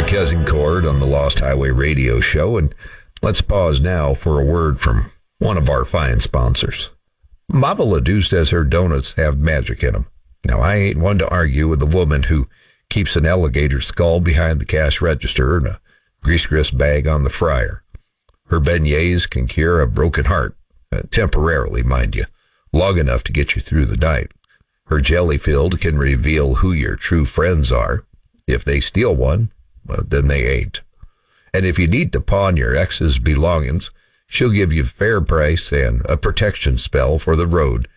Kesincord on the Lost Highway Radio Show, and let's pause now for a word from one of our fine sponsors. Mama Ledoux says her donuts have magic in them. Now, I ain't one to argue with the woman who keeps an alligator skull behind the cash register and a grease grist bag on the fryer. Her beignets can cure a broken heart, temporarily, mind you, long enough to get you through the night. Her jelly filled can reveal who your true friends are. If they steal one, well, then they ain't. And if you need to pawn your ex's belongings, she'll give you fair price and a protection spell for the road